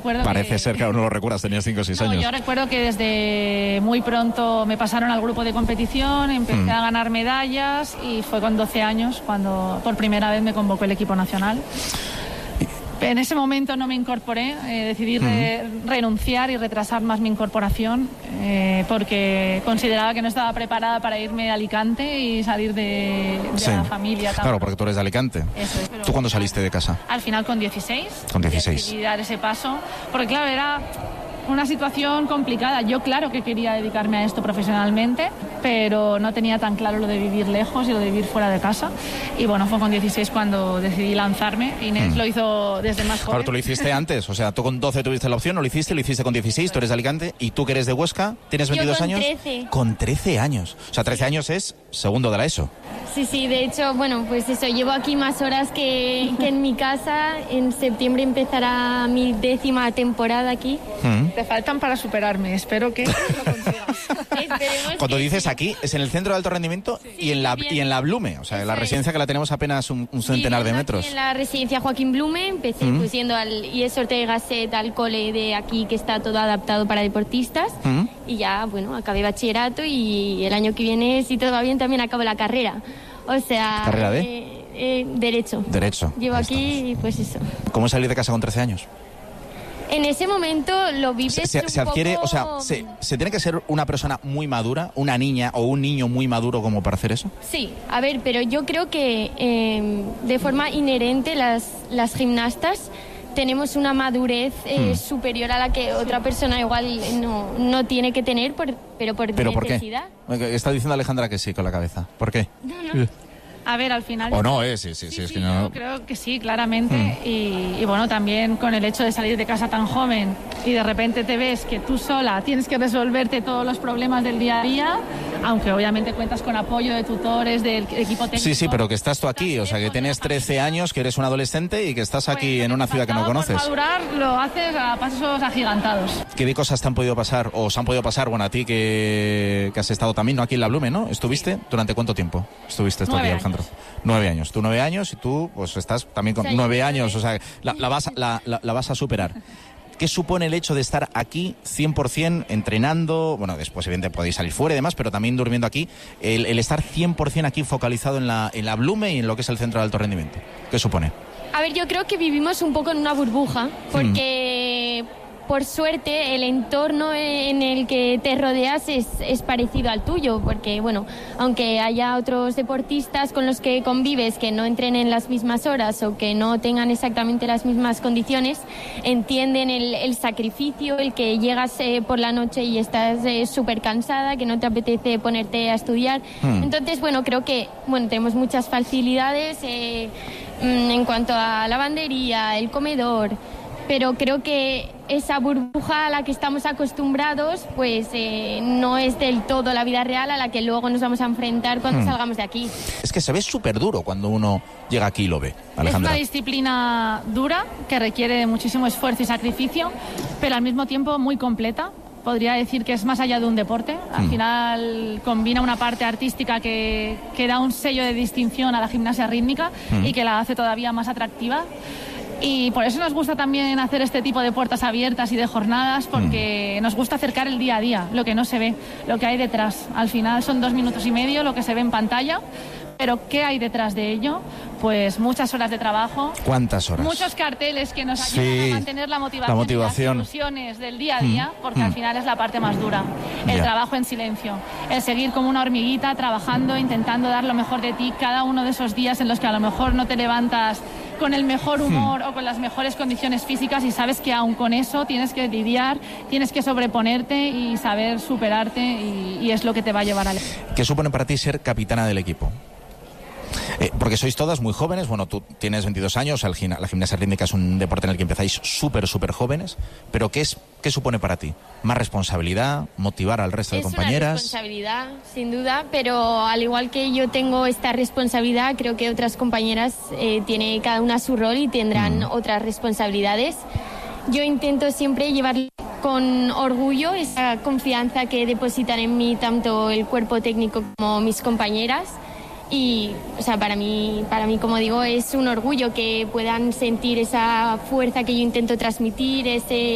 recuerdo Parece ser que aún no lo recuerdas, tenías 5 o 6 años. Yo recuerdo que desde muy pronto me pasaron al grupo de competición, empecé a ganar medallas y fue con 12 años cuando por primera vez me convocó el equipo nacional. En ese momento no me incorporé, decidí renunciar y retrasar más mi incorporación porque consideraba que no estaba preparada para irme a Alicante y salir de la familia. Claro, porque tú eres de Alicante. Eso es, ¿Tú cuándo saliste de casa? Al final con 16. Con 16. Decidí dar ese paso, porque claro, era una situación complicada. Yo claro que quería dedicarme a esto profesionalmente, pero no tenía tan claro lo de vivir lejos y lo de vivir fuera de casa. Y bueno, fue con 16 cuando decidí lanzarme. Inés lo hizo desde más joven. Claro, tú lo hiciste antes, o sea, tú con 12 tuviste la opción, no lo hiciste con 16, tú eres de Alicante, y tú que eres de Huesca, ¿tienes 22 años? 13. Con 13 años. O sea, 13 años es segundo de la ESO. Sí, de hecho, bueno, pues eso, llevo aquí más horas que en mi casa. En septiembre empezará mi 10ª temporada aquí. Te faltan para superarme, espero que lo consigas. Cuando dices aquí, es en el centro de alto rendimiento y en la Blume, o sea, en la residencia que la tenemos apenas un centenar de metros. En la residencia Joaquín Blume empecé pues yendo al IES Ortega Gasset, al cole de aquí que está todo adaptado para deportistas. Y ya, bueno, acabé bachillerato y el año que viene, si todo va bien, también acabo la carrera. O sea... ¿Carrera de? Derecho. Derecho. Llevo aquí y pues eso. ¿Cómo salir de casa con 13 años? En ese momento lo vives se adquiere, poco... o sea, ¿se tiene que ser una persona muy madura, una niña o un niño muy maduro como para hacer eso? Sí, a ver, pero yo creo que de forma inherente las gimnastas tenemos una madurez superior a la que otra persona igual no tiene que tener, pero por necesidad. ¿Por qué? Está diciendo Alejandra que sí con la cabeza. ¿Por qué? No. A ver, al final... O no, sí, es que no... Yo creo que sí, claramente. Y bueno, también con el hecho de salir de casa tan joven y de repente te ves que tú sola tienes que resolverte todos los problemas del día a día, aunque obviamente cuentas con apoyo de tutores, del equipo técnico. Sí, pero que estás tú aquí, o sea, que tienes 13 años, que eres un adolescente y que estás aquí en una ciudad que no conoces. Madurar lo haces a pasos agigantados. ¿Qué cosas te han podido pasar, o os han podido pasar, bueno, a ti que has estado también, ¿no? Aquí en la Blume, ¿no? ¿Estuviste? ¿Durante cuánto tiempo estuviste aquí, Alejandro? 9 años. Tú 9 años y tú pues estás también con 9 años, o sea, la vas a superar. ¿Qué supone el hecho de estar aquí 100% entrenando? Bueno, después evidentemente podéis salir fuera y demás, pero también durmiendo aquí. El estar 100% aquí focalizado en la Blume y en lo que es el centro de alto rendimiento. ¿Qué supone? A ver, yo creo que vivimos un poco en una burbuja, porque... Por suerte, el entorno en el que te rodeas es parecido al tuyo, porque, bueno, aunque haya otros deportistas con los que convives que no entrenen las mismas horas o que no tengan exactamente las mismas condiciones, entienden el sacrificio, el que llegas por la noche y estás súper cansada, que no te apetece ponerte a estudiar. Entonces, bueno, creo que tenemos muchas facilidades en cuanto a lavandería, el comedor, pero creo que esa burbuja a la que estamos acostumbrados pues no es del todo la vida real a la que luego nos vamos a enfrentar cuando salgamos de aquí. Es que se ve súper duro cuando uno llega aquí y lo ve, Alejandra. Es una disciplina dura que requiere de muchísimo esfuerzo y sacrificio, pero al mismo tiempo muy completa. Podría decir que es más allá de un deporte. Al final combina una parte artística que da un sello de distinción a la gimnasia rítmica y que la hace todavía más atractiva. Y por eso nos gusta también hacer este tipo de puertas abiertas y de jornadas, porque nos gusta acercar el día a día, lo que no se ve, lo que hay detrás. Al final son 2 minutos y medio lo que se ve en pantalla, pero ¿qué hay detrás de ello? Pues muchas horas de trabajo. ¿Cuántas horas? Muchos carteles que nos ayudan a mantener la motivación. Y las ilusiones del día a día, porque al final es la parte más dura. El trabajo en silencio, el seguir como una hormiguita trabajando, intentando dar lo mejor de ti cada uno de esos días en los que a lo mejor no te levantas con el mejor humor o con las mejores condiciones físicas y sabes que aún con eso tienes que lidiar, tienes que sobreponerte y saber superarte y es lo que te va a llevar al... ¿Qué supone para ti ser capitana del equipo? Porque sois todas muy jóvenes, bueno, tú tienes 22 años, la gimnasia rítmica es un deporte en el que empezáis súper jóvenes, pero ¿qué supone para ti? ¿Más responsabilidad? ¿Motivar al resto de compañeras? Es una responsabilidad, sin duda, pero al igual que yo tengo esta responsabilidad, creo que otras compañeras tiene cada una su rol y tendrán otras responsabilidades. Yo intento siempre llevar con orgullo esa confianza que depositan en mí tanto el cuerpo técnico como mis compañeras. Y, o sea, para mí, como digo, es un orgullo que puedan sentir esa fuerza que yo intento transmitir, ese